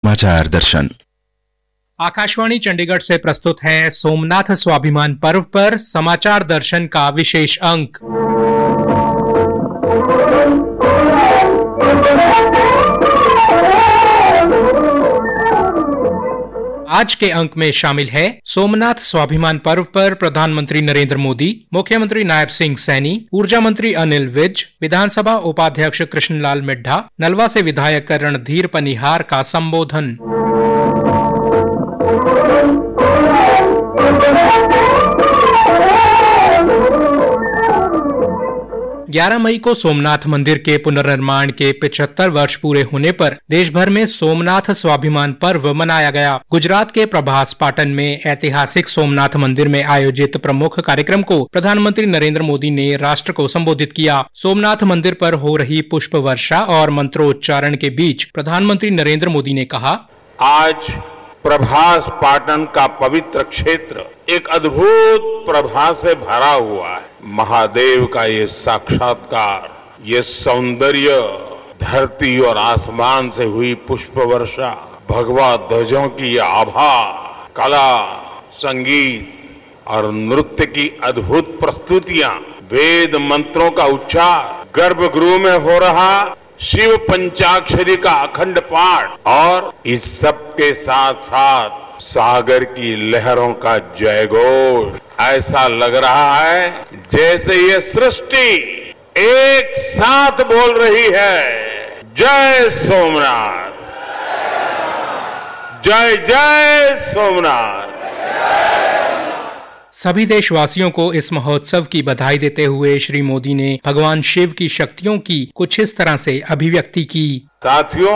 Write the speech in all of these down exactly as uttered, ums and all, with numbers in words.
समाचार दर्शन। आकाशवाणी चंडीगढ़ से प्रस्तुत है सोमनाथ स्वाभिमान पर्व पर समाचार दर्शन का विशेष अंक। आज के अंक में शामिल है सोमनाथ स्वाभिमान पर्व पर प्रधानमंत्री नरेंद्र मोदी, मुख्यमंत्री नायब सिंह सैनी, ऊर्जा मंत्री अनिल विज, विधानसभा उपाध्यक्ष कृष्णलाल मिड्ढा, नलवा से विधायक रणधीर पनिहार का संबोधन। ग्यारह मई को सोमनाथ मंदिर के पुनर्निर्माण के पचहत्तर वर्ष पूरे होने पर देश भर में सोमनाथ स्वाभिमान पर्व मनाया गया। गुजरात के प्रभास पाटन में ऐतिहासिक सोमनाथ मंदिर में आयोजित प्रमुख कार्यक्रम को प्रधानमंत्री नरेंद्र मोदी ने राष्ट्र को संबोधित किया। सोमनाथ मंदिर पर हो रही पुष्प वर्षा और मंत्रोच्चारण के बीच प्रधानमंत्री नरेंद्र मोदी ने कहा, आज प्रभास पाटन का पवित्र क्षेत्र एक अद्भुत प्रभा से भरा हुआ है। महादेव का ये साक्षात्कार, ये सौंदर्य, धरती और आसमान से हुई पुष्प वर्षा, भगवा ध्वजों की ये आभा, कला, संगीत और नृत्य की अद्भुत प्रस्तुतियां, वेद मंत्रों का उच्चार, गर्भगृह में हो रहा शिव पंचाक्षरी का अखंड पाठ और इस सब के साथ साथ सागर की लहरों का जयघोष, ऐसा लग रहा है जैसे ये सृष्टि एक साथ बोल रही है, जय सोमनाथ, जय जय सोमनाथ। सभी देशवासियों को इस महोत्सव की बधाई देते हुए श्री मोदी ने भगवान शिव की शक्तियों की कुछ इस तरह से अभिव्यक्ति की। साथियों,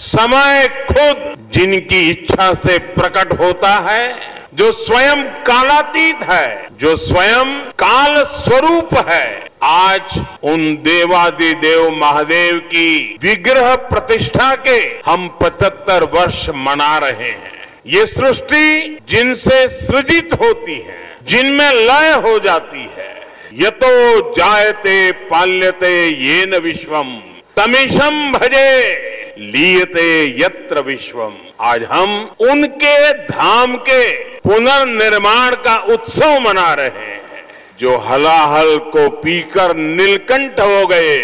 समय खुद जिनकी इच्छा से प्रकट होता है, जो स्वयं कालातीत है, जो स्वयं काल स्वरूप है, आज उन देवादिदेव महादेव की विग्रह प्रतिष्ठा के हम पचहत्तर वर्ष मना रहे हैं। ये सृष्टि जिनसे सृजित होती है, जिनमें लय हो जाती है, यतो जायते पाल्यते येन विश्वम तमीशम भजे लीयते यत्र विश्वम। आज हम उनके धाम के पुनर्निर्माण का उत्सव मना रहे हैं। जो हलाहल को पीकर नीलकंठ हो गए,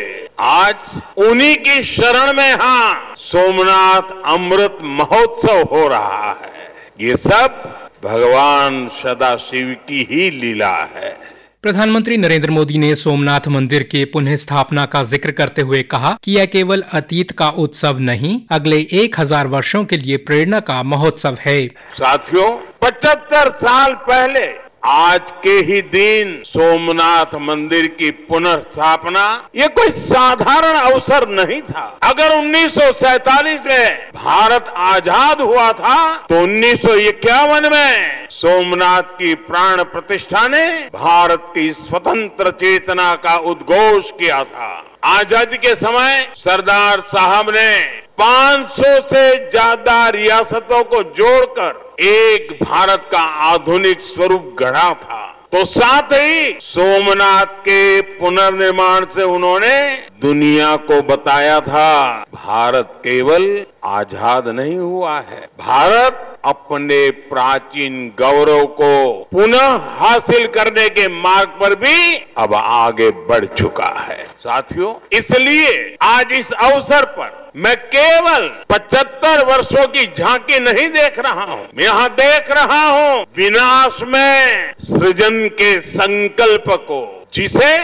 आज उन्हीं की शरण में हाँ सोमनाथ अमृत महोत्सव हो रहा है। ये सब भगवान सदाशिव की ही लीला है। प्रधानमंत्री नरेंद्र मोदी ने सोमनाथ मंदिर के पुनः स्थापना का जिक्र करते हुए कहा कि यह केवल अतीत का उत्सव नहीं, अगले एक हजार वर्षों के लिए प्रेरणा का महोत्सव है। साथियों, पचहत्तर साल पहले आज के ही दिन सोमनाथ मंदिर की पुनर्स्थापना ये कोई साधारण अवसर नहीं था। अगर उन्नीस सौ सैतालीस में भारत आजाद हुआ था तो उन्नीस सौ इक्यावन में सोमनाथ की प्राण प्रतिष्ठा ने भारत की स्वतंत्र चेतना का उद्घोष किया था। आजादी के समय सरदार साहब ने पाँच सौ से ज्यादा रियासतों को जोड़कर एक भारत का आधुनिक स्वरूप गढ़ा था। तो साथ ही सोमनाथ के पुनर्निर्माण से उन्होंने दुनिया को बताया था, भारत केवल आजाद नहीं हुआ है, भारत अपने प्राचीन गौरव को पुनः हासिल करने के मार्ग पर भी अब आगे बढ़ चुका है। साथियों, इसलिए आज इस अवसर पर मैं केवल पचहत्तर वर्षों की झांकी नहीं देख रहा हूँ, मैं यहाँ देख रहा हूँ विनाश में सृजन के संकल्प को, जिसे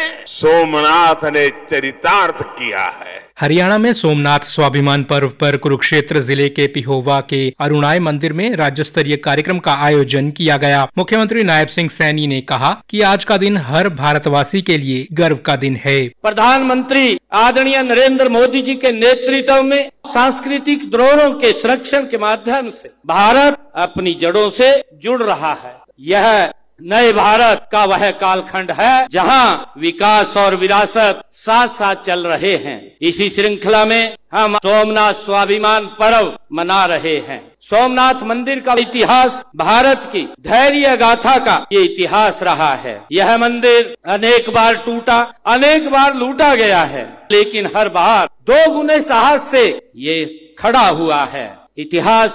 सोमनाथ ने चरितार्थ किया है। हरियाणा में सोमनाथ स्वाभिमान पर्व पर कुरुक्षेत्र जिले के पिहोवा के अरुणाई मंदिर में राज्य स्तरीय कार्यक्रम का आयोजन किया गया। मुख्यमंत्री नायब सिंह सैनी ने कहा कि आज का दिन हर भारतवासी के लिए गर्व का दिन है। प्रधानमंत्री आदरणीय नरेंद्र मोदी जी के नेतृत्व में सांस्कृतिक धरोहरों के संरक्षण के माध्यम से भारत अपनी जड़ों से जुड़ रहा है। यह नए भारत का वह कालखंड है जहां विकास और विरासत साथ साथ चल रहे हैं। इसी श्रृंखला में हम सोमनाथ स्वाभिमान पर्व मना रहे हैं। सोमनाथ मंदिर का इतिहास भारत की धैर्य गाथा का ये इतिहास रहा है। यह मंदिर अनेक बार टूटा, अनेक बार लूटा गया है, लेकिन हर बार दो गुने साहस से ये खड़ा हुआ है। इतिहास